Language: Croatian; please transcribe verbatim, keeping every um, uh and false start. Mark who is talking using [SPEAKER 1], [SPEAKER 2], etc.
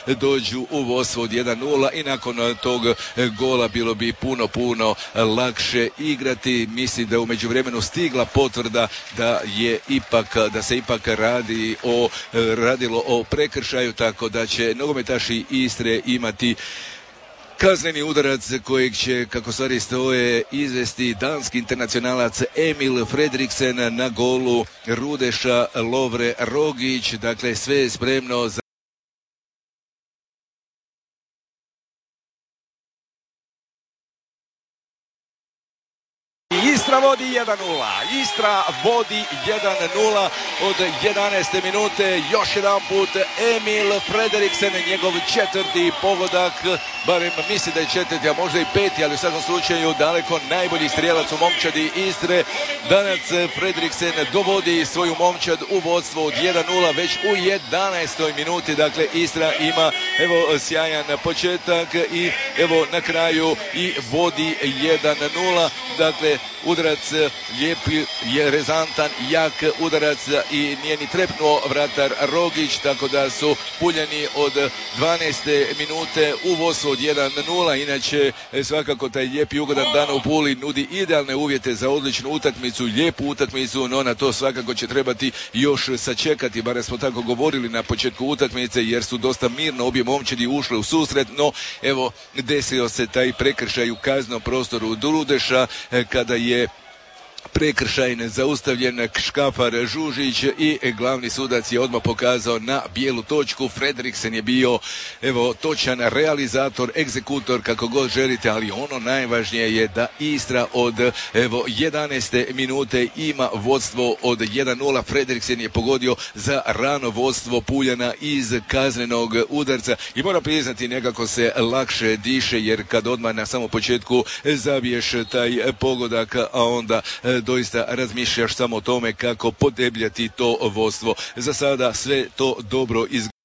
[SPEAKER 1] dođu u vodstvo od jedan nula i nakon tog gola bilo bi puno, puno lakše igrati. Mislim da u međuvremenu stigla potvrda da je ipak, da se ipak radi o, radilo o prekršaju, tako da će nogometaši Istre imati kazneni udarac kojeg će, kako stvari stoje, izvesti danski internacionalac Emil Fredriksen na golu Rudeša Lovre Rogić. Dakle, sve je spremno za Istra vodi jedan nula. Istra vodi jedan nula od jedanaeste minute. Još jedan put Emil Frederiksen, njegov četvrti pogodak, barem misli da je četvrti, a možda i peti, ali u svakom slučaju daleko najbolji strijelac u momčadi Istre. Danas Frederiksen dovodi svoju momčad u vodstvo od jedan nula već u jedanaestoj minuti. Dakle, Istra ima evo sjajan početak i evo na kraju i vodi jedan nula. Dakle, udarac lijepi, je rezantan, jak udarac i nije ni trepnuo vratar Rogić, tako da su Puljani od dvanaeste minute u vodstvu od jedan nula. Inače, svakako taj lijepi ugodan dan u Puli nudi idealne uvjete za odličnu utakmicu, lijepu utakmicu, no na to svakako će trebati još sačekati, barem smo tako govorili na početku utakmice, jer su dosta mirno obje momčadi ušle u susret, no evo desio se taj prekršaj u kaznenom prostoru Rudeša kada je prekršajno zaustavljen Škafar Žužić i glavni sudac je odmah pokazao na bijelu točku. Frederiksen je bio evo točan realizator, egzekutor, kako god želite, ali ono najvažnije je da Istra od evo jedanaeste minute ima vodstvo od jedan nula. Frederiksen je pogodio za rano vodstvo Puljana iz kaznenog udarca i moram priznati, nekako se lakše diše, jer kad odmah na samom početku zabiješ taj pogodak, a onda doista razmišljaš samo o tome kako podebljati to vodstvo. Za sada sve to dobro izgleda.